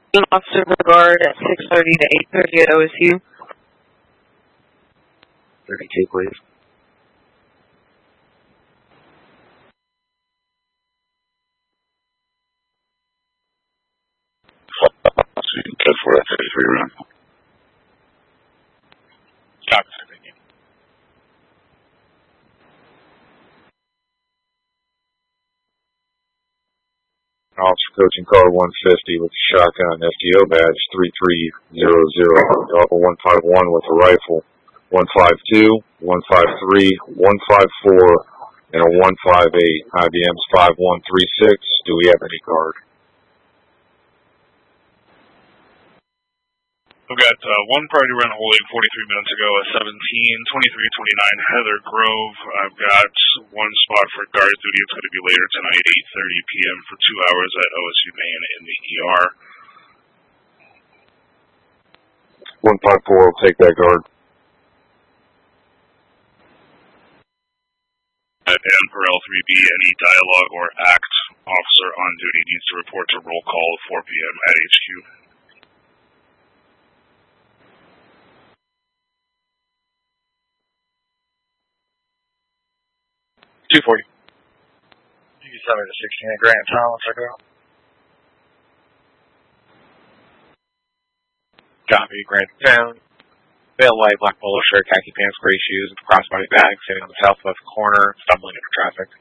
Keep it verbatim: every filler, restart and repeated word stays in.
Officer Brigard at six thirty to eight thirty at O S U. thirty-two, please. ten four thirty-three round. Copy, sir. Thank you. Officer coaching car one fifty with a shotgun, F D O badge three three zero zero. Alpha one five one with a rifle. one five two, one five three, one five four, and a one five eight. I B M's five one three six. Do we have any card? I've got uh, one priority run holding forty-three minutes ago at seventeen twenty-three twenty-nine Heather Grove. I've got one spot for guard duty. It's going to be later tonight, eight thirty p.m. for two hours at O S U Main in the E R. one five four will take that guard. And for L three B, any dialogue or act officer on duty needs to report to roll call at four p.m. at H Q. two forty. seven to sixteen at Grant Town, check it out. Copy, Grant Town. Pale white, black polo shirt, khaki pants, gray shoes, with crossbody bag, sitting on the southwest corner, stumbling into traffic.